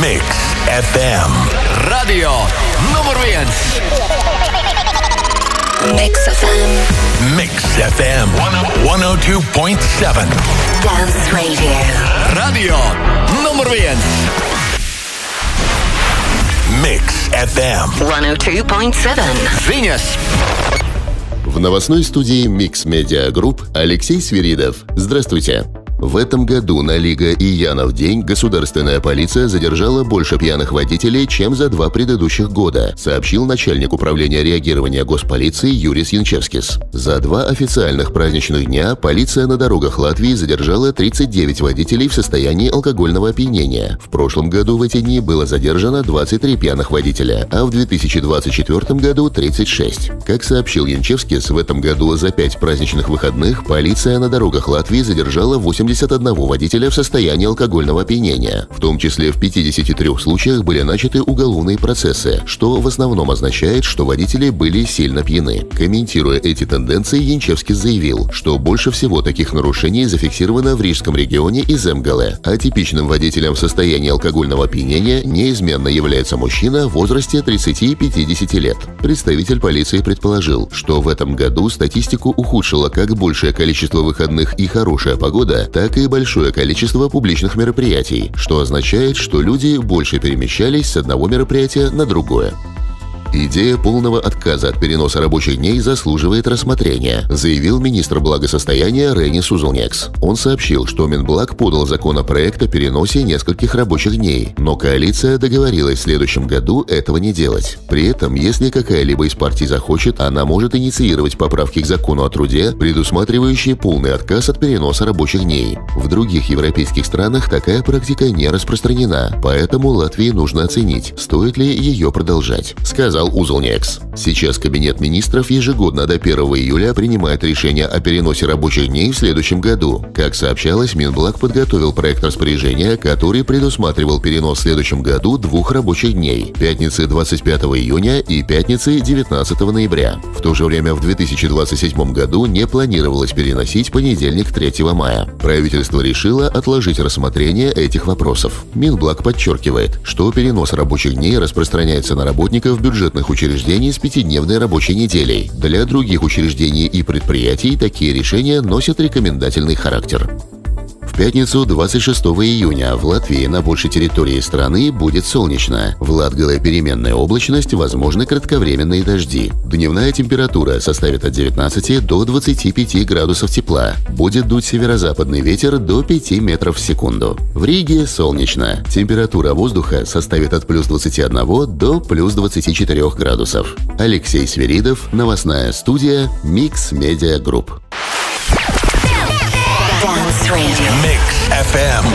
Mix FM. Radio nummer 1. Mix FM. Mix FM 102.7. Dance Radio. Radio nummer 1. Mix FM 102.7. Venus. В новостной студии Mix Media Group Алексей Свиридов. Здравствуйте. В этом году на Лига и Янов день государственная полиция задержала больше пьяных водителей, чем за 2 предыдущих года, сообщил начальник управления реагирования госполиции Юрис Янчевскис. За 2 официальных праздничных дня полиция на дорогах Латвии задержала 39 водителей в состоянии алкогольного опьянения. В прошлом году в эти дни было задержано 23 пьяных водителя, а в 2024 году 36. Как сообщил Янчевскис, в этом году за 5 праздничных выходных полиция на дорогах Латвии задержала 81 водителя в состоянии алкогольного опьянения. В том числе в 53 случаях были начаты уголовные процессы, что в основном означает, что водители были сильно пьяны. Комментируя эти тенденции, Янчевскис заявил, что больше всего таких нарушений зафиксировано в Рижском регионе и Земгале, а типичным водителем в состоянии алкогольного опьянения неизменно является мужчина в возрасте 30-50 лет. Представитель полиции предположил, что в этом году статистику ухудшило как большее количество выходных и хорошая погода, так и большое количество публичных мероприятий, что означает, что люди больше перемещались с одного мероприятия на другое. Идея полного отказа от переноса рабочих дней заслуживает рассмотрения, заявил министр благосостояния Ренис Узелнекс. Он сообщил, что Минблаг подал законопроект о переносе нескольких рабочих дней, но коалиция договорилась в следующем году этого не делать. При этом, если какая-либо из партий захочет, она может инициировать поправки к закону о труде, предусматривающие полный отказ от переноса рабочих дней. В других европейских странах такая практика не распространена, поэтому Латвии нужно оценить, стоит ли ее продолжать, сказал Узелнекс. Сейчас Кабинет министров ежегодно до 1 июля принимает решение о переносе рабочих дней в следующем году. Как сообщалось, Минблаг подготовил проект распоряжения, который предусматривал перенос в следующем году 2 рабочих дней – пятницы 25 июня и пятницы 19 ноября. В то же время в 2027 году не планировалось переносить понедельник 3 мая. Правительство решило отложить рассмотрение этих вопросов. Минблаг подчеркивает, что перенос рабочих дней распространяется на работников бюджетных учреждений с 5-дневной рабочей неделей. Для других учреждений и предприятий такие решения носят рекомендательный характер. В пятницу 26 июня в Латвии на большей территории страны будет солнечно. В Латгале переменная облачность, возможны кратковременные дожди. Дневная температура составит от 19 до 25 градусов тепла. Будет дуть северо-западный ветер до 5 метров в секунду. В Риге солнечно. Температура воздуха составит от плюс 21 до плюс 24 градусов. Алексей Свиридов, новостная студия Mix Media Group. Dance Radio. Mix FM